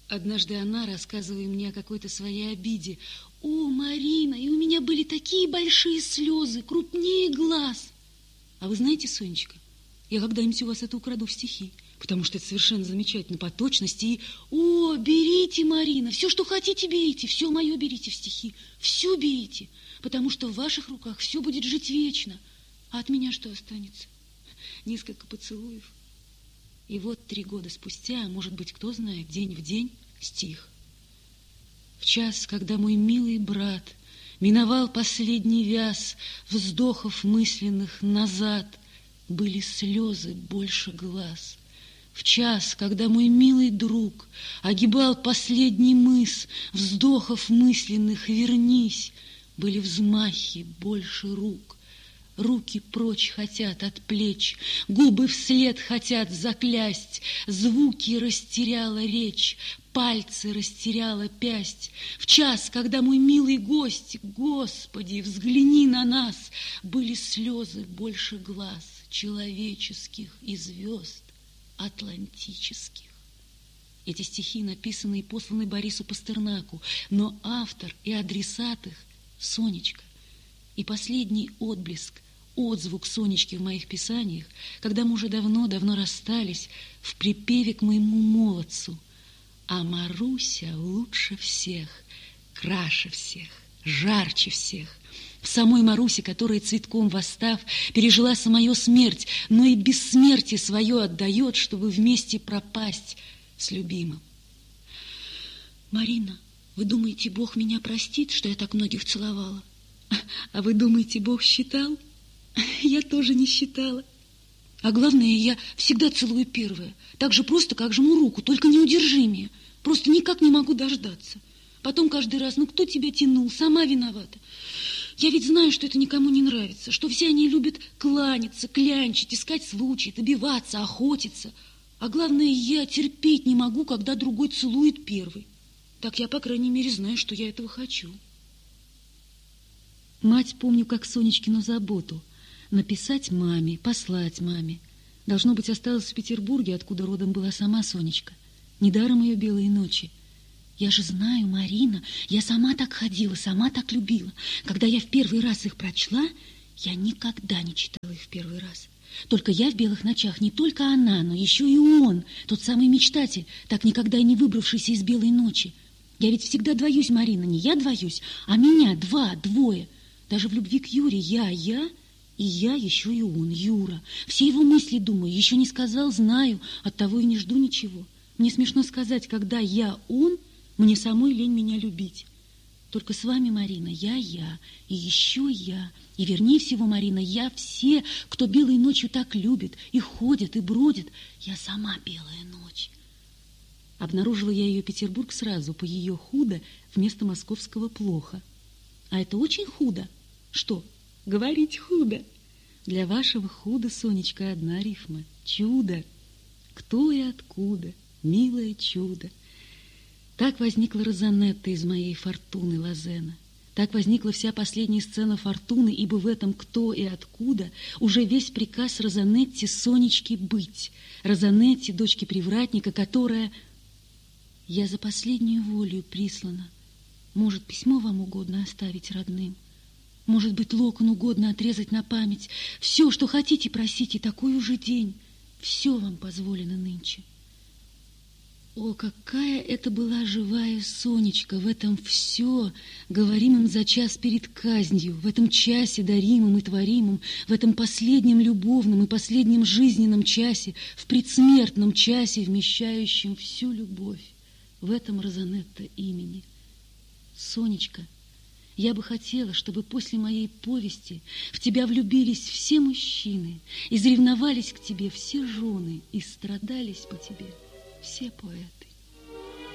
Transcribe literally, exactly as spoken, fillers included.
Однажды она, рассказывая мне о какой-то своей обиде: «О, Марина, и у меня были такие большие слезы, крупнее глаз». А вы знаете, Сонечка, я когда-нибудь у вас это украду в стихи, потому что это совершенно замечательно по точности. И, о, берите, Марина, все, что хотите, берите, все мое берите в стихи, все берите, потому что в ваших руках все будет жить вечно. А от меня что останется? Несколько поцелуев. И вот три года спустя, может быть, кто знает, день в день, стих. В час, когда мой милый брат миновал последний вяз вздохов мысленных назад, были слезы больше глаз. В час, когда мой милый друг огибал последний мыс вздохов мысленных вернись, были взмахи больше рук. Руки прочь хотят от плеч, губы вслед хотят заклясть, звуки растеряла речь, пальцы растеряла пясть. В час, когда мой милый гость, Господи, взгляни на нас, были слезы больше глаз человеческих и звезд атлантических. Эти стихи написаны и посланы Борису Пастернаку, но автор и адресат их — Сонечка. И последний отблеск, отзвук Сонечки в моих писаниях, когда мы уже давно-давно расстались, в припеве к моему молодцу: а Маруся лучше всех, краше всех, жарче всех. В самой Марусе, которая цветком восстав, пережила самую смерть, но и бессмертие свое отдает, чтобы вместе пропасть с любимым. Марина, вы думаете, Бог меня простит, что я так многих целовала? А вы думаете, Бог считал? Я тоже не считала. А главное, я всегда целую первое. Так же просто, как жму руку, только неудержимее. Просто никак не могу дождаться. Потом каждый раз: ну кто тебя тянул? Сама виновата. Я ведь знаю, что это никому не нравится, что все они любят кланяться, клянчить, искать случай, добиваться, охотиться. А главное, я терпеть не могу, когда другой целует первый. Так я, по крайней мере, знаю, что я этого хочу. Мать помню как Сонечкину заботу. Написать маме, послать маме. Должно быть, осталась в Петербурге, откуда родом была сама Сонечка. Недаром ее белые ночи. Я же знаю, Марина, я сама так ходила, сама так любила. Когда я в первый раз их прочла, я никогда не читала их в первый раз. Только я в белых ночах, не только она, но еще и он, тот самый мечтатель, так никогда и не выбравшийся из белой ночи. Я ведь всегда двоюсь, Марина, не я двоюсь, а меня два, двое. Даже в любви к Юре я, я, и я еще и он, Юра. Все его мысли думаю, еще не сказал, знаю, оттого и не жду ничего. Мне смешно сказать, когда я он, мне самой лень меня любить. Только с вами, Марина, я, я, и еще я, и вернее всего, Марина, я все, кто белой ночью так любит, и ходит, и бродит, я сама белая ночь. Обнаружила я ее Петербург сразу, по ее худо вместо московского плохо. А это очень худо. Что? Говорить худо. Для вашего худа, Сонечка, одна рифма. Чудо. Кто и откуда? Милое чудо. Так возникла Розанетта из моей Фортуны Лозена. Так возникла вся последняя сцена Фортуны, ибо в этом «кто и откуда» уже весь приказ Розанетте Сонечке быть. Розанетте, дочке привратника, которая... Я за последнюю волю прислана. Может, письмо вам угодно оставить родным? Может быть, локон угодно отрезать на память? Все, что хотите, просите, такой уже день. Все вам позволено нынче. О, какая это была живая Сонечка в этом все, говоримом за час перед казнью, в этом часе даримом и творимом, в этом последнем любовном и последнем жизненном часе, в предсмертном часе, вмещающем всю любовь, в этом Розанетта имени. Сонечка, я бы хотела, чтобы после моей повести в тебя влюбились все мужчины, изревновались к тебе все жены и страдались по тебе все поэты.